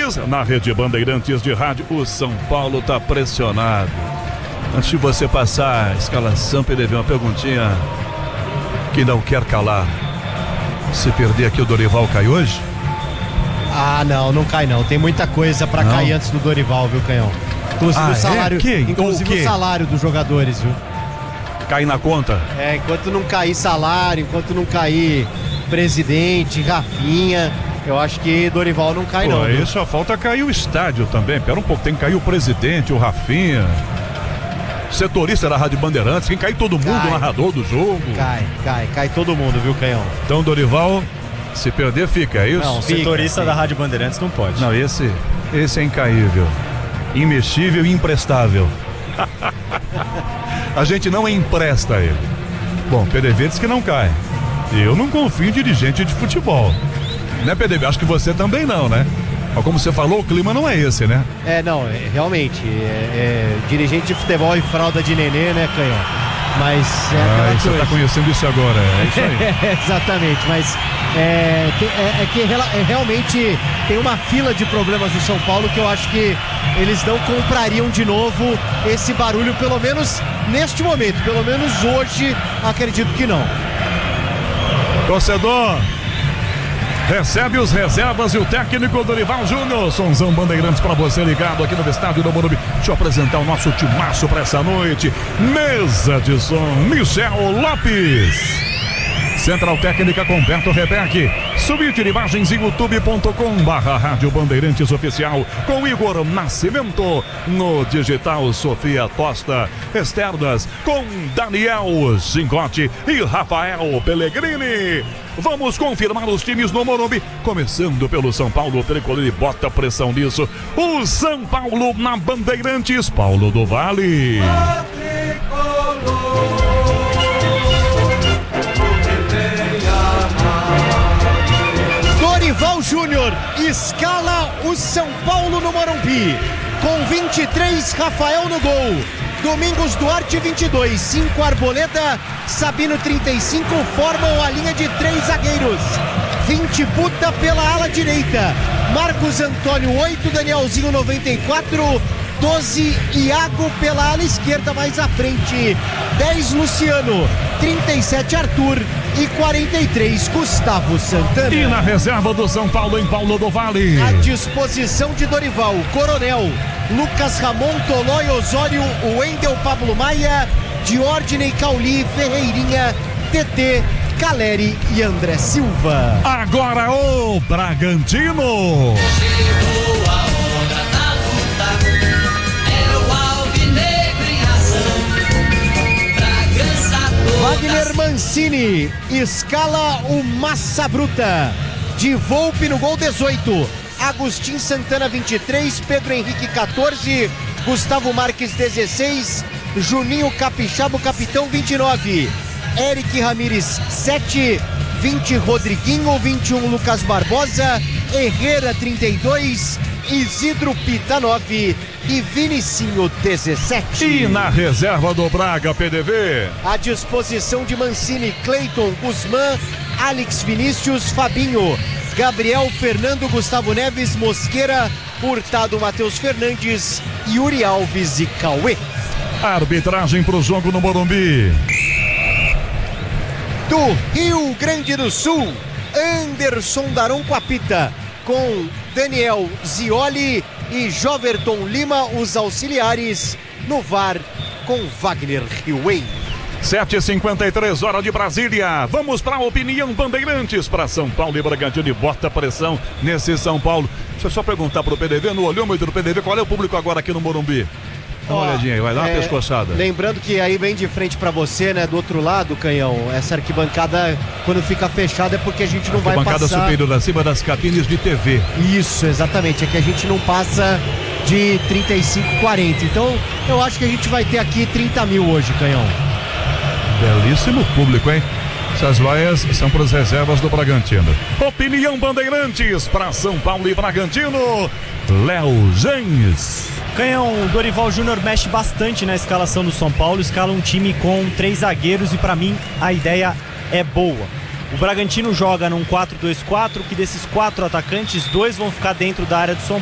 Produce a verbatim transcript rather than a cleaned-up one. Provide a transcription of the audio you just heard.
Lopes, na Rede Bandeirantes de Rádio. O São Paulo tá pressionado. Antes de você passar a escalação, P D V, uma perguntinha que não quer calar. Se perder aqui, o Dorival cai hoje? Ah, não, não cai não. Tem muita coisa pra não. cair antes do Dorival, viu, Canhão? Inclusive ah, o salário, é? que? inclusive o salário dos jogadores, viu? Cai na conta? É, enquanto não cair salário, enquanto não cair presidente, Rafinha, eu acho que Dorival não cai. Pô, não. Aí só falta cair o estádio também. Pera um pouco, tem que cair o presidente, o Rafinha, setorista da Rádio Bandeirantes, quem cair todo mundo, cai. O narrador do jogo. Cai, cai, cai todo mundo, viu, Canhão? Então Dorival, se perder, fica, é isso? Não, fica, setorista fica. da Rádio Bandeirantes não pode. Não, esse, esse é incaível, imexível e imprestável. A gente não empresta ele. Bom, P D V diz que não cai. Eu não confio em dirigente de futebol. Né, P D V? Acho que você também não, né? Mas como você falou, o clima não é esse, né? É, não, é, realmente. É, é, dirigente de futebol e fralda de nenê, né, Canhão? Mas é ah, aquela você coisa. tá conhecendo isso agora, é isso aí. Exatamente, mas é, tem, é, é que é, realmente tem uma fila de problemas no São Paulo que eu acho que eles não comprariam de novo esse barulho, pelo menos neste momento, pelo menos hoje, acredito que não. Torcedor, recebe os reservas e o técnico Dorival Júnior. Sonzão Bandeirantes pra você ligado aqui no estádio do Morumbi. Deixa eu apresentar o nosso timaço pra essa noite. Mesa de som, Michel Lopes. Central Técnica com Beto Rebeck. Suíte de imagens em youtube ponto com barra Rádio Bandeirantes Oficial com Igor Nascimento. No digital, Sofia Tosta. Externas com Daniel Zingotti e Rafael Pellegrini. Vamos confirmar os times no Morumbi. Começando pelo São Paulo, o tricolor, bota pressão nisso. O São Paulo na Bandeirantes, Paulo do Vale. Dorival Júnior escala o São Paulo no Morumbi. Com vinte e três, Rafael no gol. Domingos Duarte, vinte e dois. cinco, Arboleda. Sabino, trinta e cinco. Formam a linha de três zagueiros. vinte, Buta pela ala direita. Marcos Antônio, oito. Danielzinho, noventa e quatro. doze, Iago pela ala esquerda mais à frente. dez, Luciano. trinta e sete, Arthur. E quarenta e três, Gustavo Santana. E na reserva do São Paulo, em Paulo do Vale. À disposição de Dorival, Coronel, Lucas Ramon, Tolói, Osório, Wendel, Pablo Maia, Diordinei, Cauli, Ferreirinha, T T, Caleri e André Silva. Agora o Bragantino. Chegou a hora da luta, é o alvinegro em ação. Bragança toda. Wagner Mancini escala o Massa Bruta. De Volpe no gol, dezoito. Agostinho Santana, vinte e três. Pedro Henrique, quatorze. Gustavo Marques, dezesseis. Juninho Capixaba, capitão, vinte e nove. Eric Ramírez, sete. vinte, Rodriguinho. vinte e um, Lucas Barbosa. Herrera, trinta e dois. Isidro Pita, nove. E Vinicinho, dezessete. E na reserva do Braga, P D V. À disposição de Mancini, Cleiton, Guzmán, Alex Vinícius, Fabinho, Gabriel, Fernando, Gustavo Neves, Mosqueira, Hurtado, Matheus Fernandes, Yuri Alves e Cauê. Arbitragem para o jogo no Morumbi. Do Rio Grande do Sul, Anderson Daronco apita, com Daniel Zioli e Joverton Lima, os auxiliares, no V A R com Wagner Riuei. sete e cinquenta e três, hora de Brasília. Vamos para a opinião Bandeirantes para São Paulo e Bragantino. E bota pressão nesse São Paulo. Deixa eu só perguntar pro P D V, no olhômetro do P D V, qual é o público agora aqui no Morumbi? Dá uma Ó, olhadinha aí, vai dar uma é, pescoçada. Lembrando que aí bem de frente pra você, né, do outro lado, Canhão, essa arquibancada, quando fica fechada é porque a gente não vai Bancada passar... superior, acima das cabines de T V. Isso, exatamente, é que a gente não passa de trinta e cinco, quarenta. Então, eu acho que a gente vai ter aqui trinta mil hoje, Canhão. Belíssimo público, hein? Essas vaias são para as reservas do Bragantino. Opinião Bandeirantes para São Paulo e Bragantino. Léo Janes. Canhão, o Dorival Júnior mexe bastante na escalação do São Paulo, escala um time com três zagueiros e pra mim a ideia é boa. O Bragantino joga num quatro dois quatro, que desses quatro atacantes, dois vão ficar dentro da área do São